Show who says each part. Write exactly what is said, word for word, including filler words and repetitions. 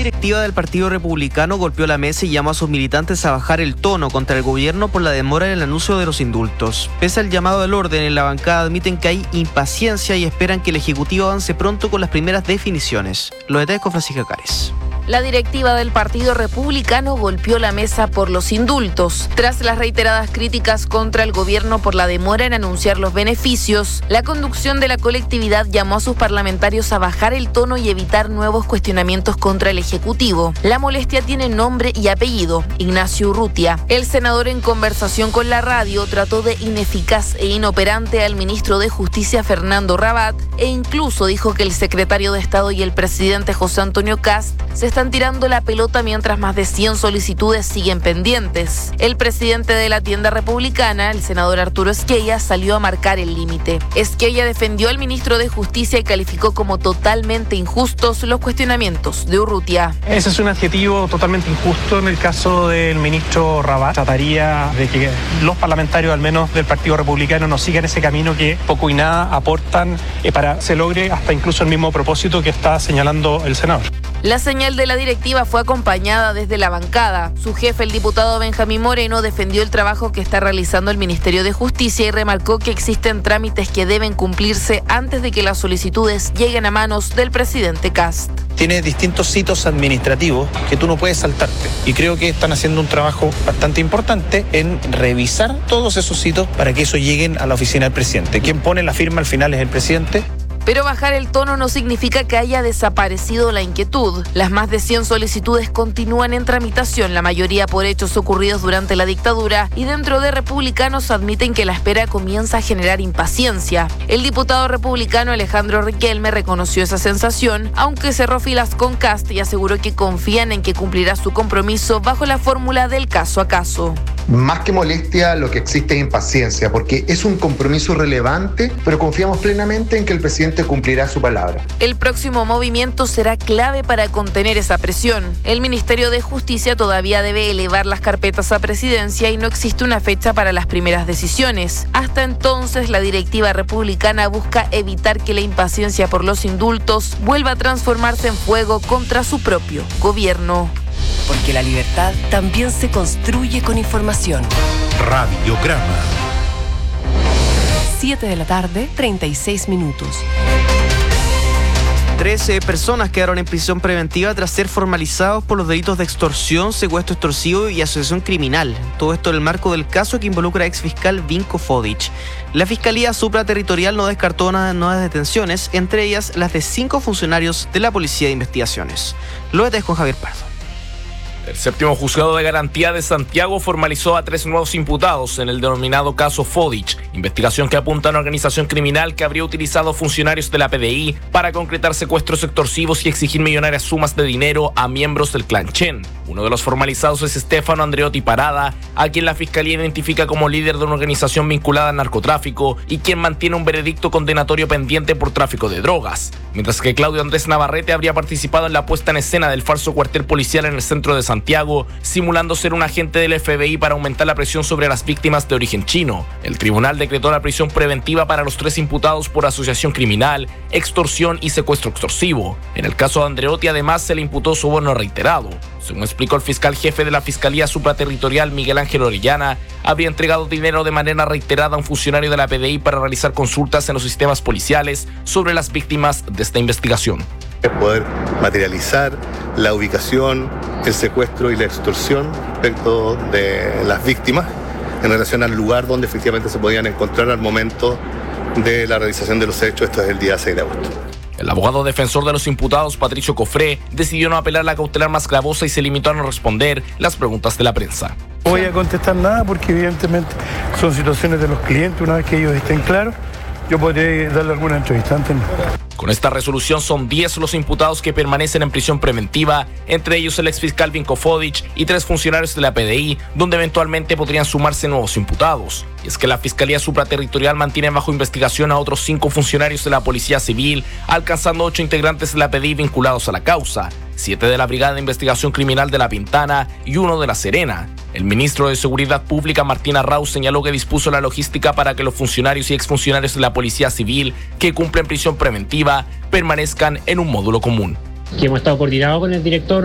Speaker 1: directiva del Partido Republicano golpeó la mesa y llamó a sus militantes a bajar el tono contra el gobierno por la demora en el anuncio de los indultos. Pese al llamado al orden, en la bancada admiten que hay impaciencia y esperan que el Ejecutivo avance pronto con las primeras definiciones. Los detalles con Francisca Cares.
Speaker 2: La directiva del Partido Republicano golpeó la mesa por los indultos. Tras las reiteradas críticas contra el gobierno por la demora en anunciar los beneficios, la conducción de la colectividad llamó a sus parlamentarios a bajar el tono y evitar nuevos cuestionamientos contra el Ejecutivo. La molestia tiene nombre y apellido: Ignacio Urrutia. El senador, en conversación con la radio, trató de ineficaz e inoperante al ministro de Justicia, Fernando Rabat, e incluso dijo que el secretario de Estado y el presidente José Antonio Kast se están tirando la pelota mientras más de cien solicitudes siguen pendientes. El presidente de la tienda republicana, el senador Arturo Esquella, salió a marcar el límite. Esquella defendió al ministro de Justicia y calificó como totalmente injustos los cuestionamientos de Urrutia.
Speaker 3: Ese es un adjetivo totalmente injusto en el caso del ministro Rabat. Trataría de que los parlamentarios, al menos del Partido Republicano, no sigan ese camino que poco y nada aportan eh, para que se logre hasta incluso el mismo propósito que está señalando el senador.
Speaker 2: La señal de la directiva fue acompañada desde la bancada. Su jefe, el diputado Benjamín Moreno, defendió el trabajo que está realizando el Ministerio de Justicia y remarcó que existen trámites que deben cumplirse antes de que las solicitudes lleguen a manos del presidente Kast.
Speaker 4: Tiene distintos hitos administrativos que tú no puedes saltarte. Y creo que están haciendo un trabajo bastante importante en revisar todos esos hitos para que eso lleguen a la oficina del presidente. Quien pone la firma al final es el presidente.
Speaker 2: Pero bajar el tono no significa que haya desaparecido la inquietud. Las más de cien solicitudes continúan en tramitación, la mayoría por hechos ocurridos durante la dictadura, y dentro de republicanos admiten que la espera comienza a generar impaciencia. El diputado republicano Alejandro Riquelme reconoció esa sensación, aunque cerró filas con Kast y aseguró que confían en que cumplirá su compromiso bajo la fórmula del caso a caso.
Speaker 5: Más que molestia, lo que existe es impaciencia, porque es un compromiso relevante, pero confiamos plenamente en que el presidente cumplirá su palabra.
Speaker 2: El próximo movimiento será clave para contener esa presión. El Ministerio de Justicia todavía debe elevar las carpetas a presidencia y no existe una fecha para las primeras decisiones. Hasta entonces, la directiva republicana busca evitar que la impaciencia por los indultos vuelva a transformarse en fuego contra su propio gobierno.
Speaker 6: Porque la libertad también se construye con información.
Speaker 7: Radiograma.
Speaker 6: siete de la tarde, treinta y seis minutos.
Speaker 1: trece personas quedaron en prisión preventiva tras ser formalizados por los delitos de extorsión, secuestro extorsivo y asociación criminal. Todo esto en el marco del caso que involucra a exfiscal Vinko Fodic. La Fiscalía Supraterritorial no descartó nuevas detenciones, entre ellas las de cinco funcionarios de la Policía de Investigaciones. Lo detalles con Javier Pardo.
Speaker 8: El séptimo juzgado de garantía de Santiago formalizó a tres nuevos imputados en el denominado caso Fodic, investigación que apunta a una organización criminal que habría utilizado funcionarios de la P D I para concretar secuestros extorsivos y exigir millonarias sumas de dinero a miembros del clan Chen. Uno de los formalizados es Stefano Andreotti Parada, a quien la Fiscalía identifica como líder de una organización vinculada al narcotráfico y quien mantiene un veredicto condenatorio pendiente por tráfico de drogas, mientras que Claudio Andrés Navarrete habría participado en la puesta en escena del falso cuartel policial en el centro de Santiago Santiago, simulando ser un agente del F B I para aumentar la presión sobre las víctimas de origen chino. El tribunal decretó la prisión preventiva para los tres imputados por asociación criminal, extorsión y secuestro extorsivo. En el caso de Andreotti, además, se le imputó soborno reiterado. Según explicó el fiscal jefe de la Fiscalía Supraterritorial, Miguel Ángel Orellana, habría entregado dinero de manera reiterada a un funcionario de la P D I para realizar consultas en los sistemas policiales sobre las víctimas de esta investigación.
Speaker 9: Es poder materializar la ubicación, el secuestro y la extorsión respecto de las víctimas en relación al lugar donde efectivamente se podían encontrar al momento de la realización de los hechos. Esto es el día seis de agosto.
Speaker 8: El abogado defensor de los imputados, Patricio Cofré, decidió no apelar la cautelar más gravosa y se limitó a no responder las preguntas de la prensa.
Speaker 10: No voy a contestar nada porque evidentemente son situaciones de los clientes. Una vez que ellos estén claros, yo podré darle alguna entrevista. Antes no.
Speaker 8: Con esta resolución son diez los imputados que permanecen en prisión preventiva, entre ellos el exfiscal Vinko Fodic y tres funcionarios de la P D I, donde eventualmente podrían sumarse nuevos imputados. Y es que la Fiscalía Supraterritorial mantiene bajo investigación a otros cinco funcionarios de la Policía Civil, alcanzando ocho integrantes de la P D I vinculados a la causa, siete de la Brigada de Investigación Criminal de La Pintana y uno de La Serena. El ministro de Seguridad Pública, Martín Arrauz, señaló que dispuso la logística para que los funcionarios y exfuncionarios de la Policía Civil que cumplen prisión preventiva permanezcan en un módulo común.
Speaker 11: Que hemos estado coordinados con el director